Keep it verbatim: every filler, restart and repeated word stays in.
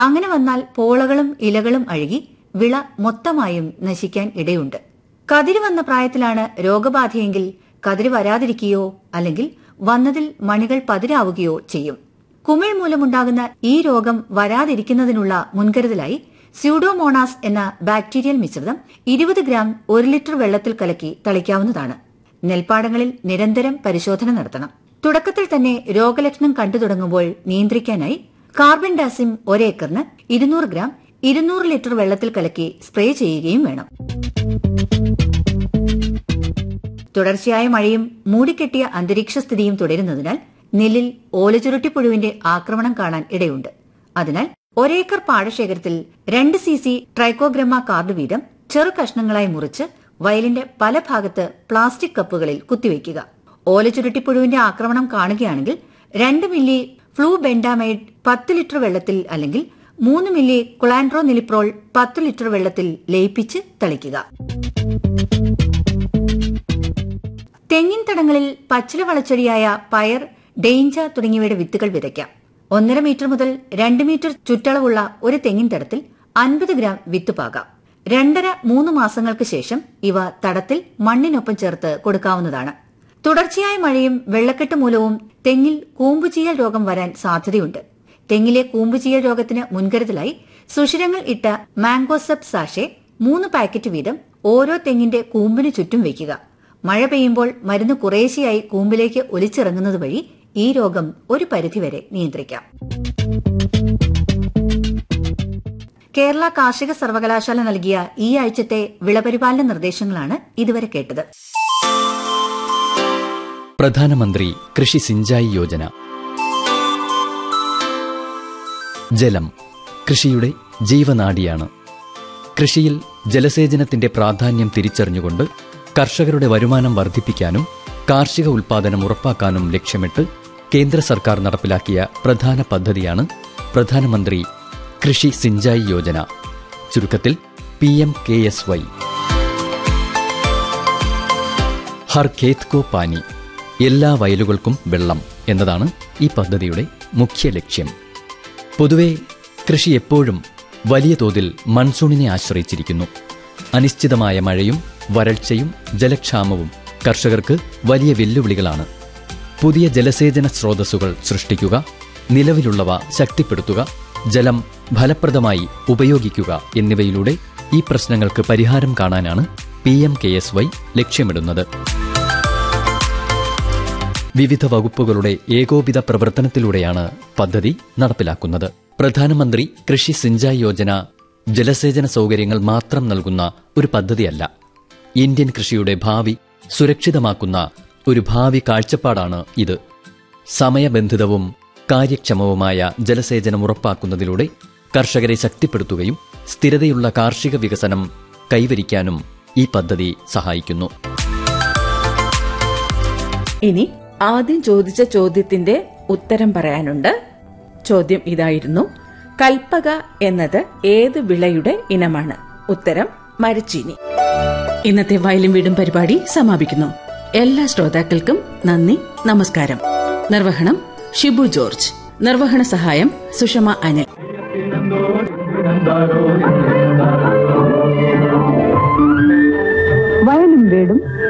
അങ്ങനെ വന്നാൽ പോളകളും ഇലകളും അഴുകി വിള മൊത്തമായും നശിക്കാൻ ഇടയുണ്ട്. കതിര് വന്ന പ്രായത്തിലാണ് രോഗബാധയെങ്കിൽ കതിര് വരാതിരിക്കുകയോ അല്ലെങ്കിൽ വന്നതിൽ മണികൾ പതിരാവുകയോ ചെയ്യും. കുമിൾ മൂലമുണ്ടാകുന്ന ഈ രോഗം വരാതിരിക്കുന്നതിനുള്ള മുൻകരുതലായി സ്യൂഡോമോണാസ് എന്ന ബാക്ടീരിയൽ മിശ്രിതം ഇരുപത് ഗ്രാം ഒരു ലിറ്റർ വെള്ളത്തിൽ കലക്കി തളിക്കാവുന്നതാണ്. നെൽപ്പാടങ്ങളിൽ നിരന്തരം പരിശോധന നടത്തണം. തുടക്കത്തിൽ തന്നെ രോഗലക്ഷണം കണ്ടു തുടങ്ങുമ്പോൾ നിയന്ത്രിക്കാനായി കാർബൻ ഡാസിം ഒരേക്കറിന് ഇരുന്നൂറ് ഗ്രാം ഇരുന്നൂറ് ലിറ്റർ വെള്ളത്തിൽ കലക്കി സ്പ്രേ ചെയ്യുകയും വേണം. തുടർച്ചയായ മഴയും മൂടിക്കെട്ടിയ അന്തരീക്ഷ സ്ഥിതിയും തുടരുന്നതിനാൽ നെല്ലിൽ ഓലചുരുട്ടിപ്പുഴുവിന്റെ ആക്രമണം കാണാൻ ഇടയുണ്ട്. അതിനാൽ ഒരേക്കർ പാടശേഖരത്തിൽ രണ്ട് സി സി ട്രൈക്കോഗ്രമ കാർഡ് വീതം ചെറു കഷ്ണങ്ങളായി മുറിച്ച് വയലിന്റെ പല ഭാഗത്ത് പ്ലാസ്റ്റിക് കപ്പുകളിൽ കുത്തിവയ്ക്കുക. ഓലചുരുട്ടിപ്പുഴുവിന്റെ ആക്രമണം കാണുകയാണെങ്കിൽ രണ്ട് മില്ലി ഫ്ലൂബെൻഡാമൈഡ് പത്ത് ലിറ്റർ വെള്ളത്തിൽ അല്ലെങ്കിൽ മൂന്ന് മില്ലി കുളാൻഡ്രോനിലിപ്രോൾ പത്ത് ലിറ്റർ വെള്ളത്തിൽ ലയിപ്പിച്ച് തളിക്കുക. തെങ്ങിൻ തടങ്ങളിൽ പച്ചില വളച്ചെടിയായ പയർ, ഡെയിഞ്ച തുടങ്ങിയവയുടെ വിത്തുകൾ വിതയ്ക്കാം. ഒന്നര മീറ്റർ മുതൽ രണ്ട് മീറ്റർ ചുറ്റളവുള്ള ഒരു തെങ്ങിൻ തടത്തിൽ അൻപത് ഗ്രാം വിത്ത് പാകാം. രണ്ടര മൂന്ന് മാസങ്ങൾക്ക് ശേഷം ഇവ തടത്തിൽ മണ്ണിനൊപ്പം ചേർത്ത് കൊടുക്കാവുന്നതാണ്. തുടർച്ചയായ മഴയും വെള്ളക്കെട്ട് മൂലവും തെങ്ങിൽ കൂമ്പുചീയൽ രോഗം വരാൻ സാധ്യതയുണ്ട്. തെങ്ങിലെ കൂമ്പുചീയൽ രോഗത്തിന് മുൻകരുതലായി സുഷിരങ്ങൾ ഇട്ട മാംഗോസെപ് സാഷെ മൂന്ന് പാക്കറ്റ് വീതം ഓരോ തെങ്ങിന്റെ കൂമ്പിന് ചുറ്റും വയ്ക്കുക. മഴ പെയ്യുമ്പോൾ മരുന്ന് കുറേശ്ശെയായി കൂമ്പിലേക്ക് ഒലിച്ചിറങ്ങുന്നത് വഴി ഈ രോഗം ഒരു പരിധിവരെ നിയന്ത്രിക്കാം. കേരള കാർഷിക സർവകലാശാല നൽകിയ ഈ ആഴ്ചത്തെ വിളപരിപാലന നിർദ്ദേശങ്ങളാണ് ഇതുവരെ കേട്ടത്. പ്രധാനമന്ത്രി കൃഷി സിഞ്ചായി യോജന. ജലം കൃഷിയുടെ ജീവനാഡിയാണ്. കൃഷിയിൽ ജലസേചനത്തിന്റെ പ്രാധാന്യം തിരിച്ചറിഞ്ഞുകൊണ്ട് കർഷകരുടെ വരുമാനം വർദ്ധിപ്പിക്കാനും കാർഷിക ഉൽപ്പാദനം ഉറപ്പാക്കാനും ലക്ഷ്യമിട്ട് കേന്ദ്ര സർക്കാർ നടപ്പിലാക്കിയ പ്രധാന പദ്ധതിയാണ് പ്രധാനമന്ത്രി കൃഷി സിഞ്ചായി യോജന, ചുരുക്കത്തിൽ P M K S Y. Har ഖേത് കോ പാനി, എല്ലാ വയലുകൾക്കും വെള്ളം എന്നതാണ് ഈ പദ്ധതിയുടെ മുഖ്യ ലക്ഷ്യം. പൊതുവെ കൃഷി എപ്പോഴും വലിയ തോതിൽ മൺസൂണിനെ ആശ്രയിച്ചിരിക്കുന്നു. അനിശ്ചിതമായ മഴയും വരൾച്ചയും ജലക്ഷാമവും കർഷകർക്ക് വലിയ വെല്ലുവിളികളാണ്. പുതിയ ജലസേചന സ്രോതസ്സുകൾ സൃഷ്ടിക്കുക, നിലവിലുള്ളവ ശക്തിപ്പെടുത്തുക, ജലം ഫലപ്രദമായി ഉപയോഗിക്കുക എന്നിവയിലൂടെ ഈ പ്രശ്നങ്ങൾക്ക് പരിഹാരം കാണാനാണ് P M K S Y ലക്ഷ്യമിടുന്നത്. വിവിധ വകുപ്പുകളുടെ ഏകോപിത പ്രവർത്തനത്തിലൂടെയാണ് പദ്ധതി നടപ്പിലാക്കുന്നത്. പ്രധാനമന്ത്രി കൃഷി സിഞ്ചായി യോജന ജലസേചന സൗകര്യങ്ങൾ മാത്രം നൽകുന്ന ഒരു പദ്ധതിയല്ല. ഇന്ത്യൻ കൃഷിയുടെ ഭാവി സുരക്ഷിതമാക്കുന്ന ഒരു ഭാവി കാഴ്ചപ്പാടാണ് ഇത്. സമയബന്ധിതവും കാര്യക്ഷമവുമായ ജലസേചനം ഉറപ്പാക്കുന്നതിലൂടെ കർഷകരെ ശക്തിപ്പെടുത്തുകയും സ്ഥിരതയുള്ള കാർഷിക വികസനം കൈവരിക്കാനും ഈ പദ്ധതി സഹായിക്കുന്നു. ഇനി ആദ്യം ചോദിച്ച ചോദ്യത്തിന്റെ ഉത്തരം പറയാനുണ്ട്. ചോദ്യം ഇതായിരുന്നു: കൽപ്പക എന്നത് ഏത് വിളയുടെ ഇനമാണ്? ഉത്തരം മരച്ചീനി. ഇന്നത്തെ വയലും വീടും പരിപാടി സമാപിക്കുന്നു. എല്ലാ ശ്രോതാക്കൾക്കും നന്ദി, നമസ്കാരം. നിർവഹണം ഷിബു ജോർജ്. നിർവഹണ സഹായം സുഷമ അനിൽ. വയലും വീടും